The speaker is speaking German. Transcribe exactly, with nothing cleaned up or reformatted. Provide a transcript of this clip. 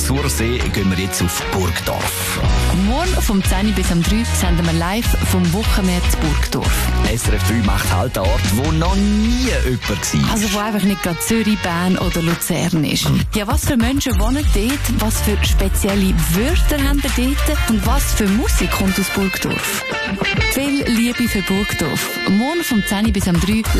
Sursee gehen wir jetzt auf Burgdorf. Morgen vom zehn bis am drei senden wir live vom Wochenmeer zu Burgdorf. S R F drei macht halt einen Ort, wo noch nie jemand war. Also wo einfach nicht gerade Zürich, Bern oder Luzern ist. Ja, was für Menschen wohnen dort, was für spezielle Wörter haben die dort und was für Musik kommt aus Burgdorf. Viel Liebe für Burgdorf. Morgen vom zehn bis am drei